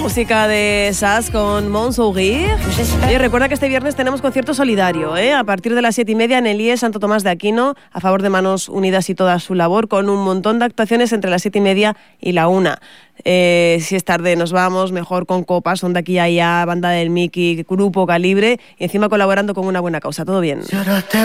Música de Sass con Montsourire. Oye, recuerda que este viernes tenemos concierto solidario, a partir de las 7:30 en el IE Santo Tomás de Aquino, a favor de Manos Unidas y toda su labor, con un montón de actuaciones entre las 7:30 y la 1. Si es tarde nos vamos, mejor con copas, son de aquí a allá, Banda del Miki, Grupo Calibre, y encima colaborando con una buena causa. Todo bien.